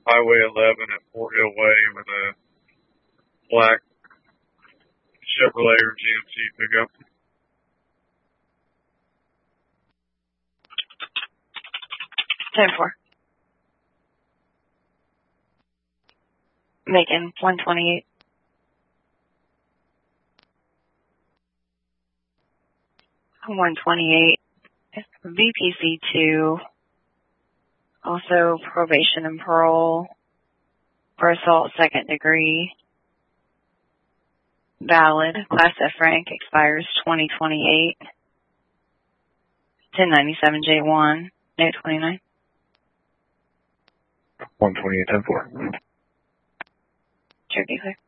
Highway 11 at Fort Hill Way with a black Chevrolet or GMC pickup. 10-4. Macon, 128. VPC 2, also probation and parole for assault 2nd degree. Valid. Class F rank expires 2028. 1097J1, Note 29. 128, 10-4. Cherokee clear.